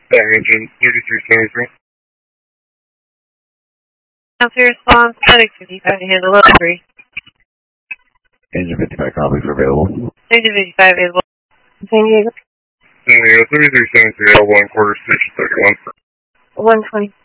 Engine 3373. Answer response, Medic 55 to handle level 3. Engine 55 copies are available. Engine 55 available. San Diego 3373, L1, quarter station 31. 120.